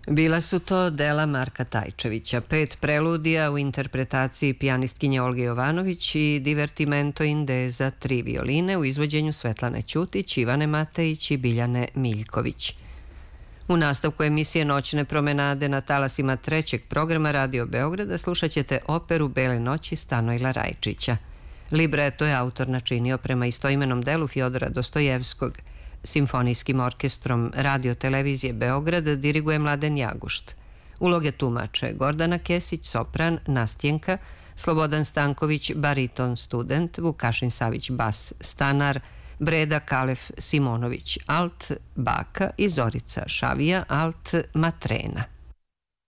Bila su to dela Marka Tajčevića, 5 preludija u interpretaciji pijanistkinje Olge Jovanović i Divertimento in D za 3 violine u izvođenju Svetlane Ćutić, Ivane Matejić i Biljane Miljković. U nastavku emisije Noćne promenade na talasima 3. programa Radio Beograda slušat ćete operu Bele noći Stanojla Rajčića. Libreto je autor načinio prema istoimenom delu Fjodora Dostojevskog. Simfonijskim orkestrom Radio Televizije Beograd diriguje Mladen Jagušt. Uloge tumače Gordana Kesić, sopran, Nastjenka, Slobodan Stanković, bariton student, Vukašin Savić, bas stanar, Breda Kalef Simonović, alt baka i Zorica Šavija, alt matrena.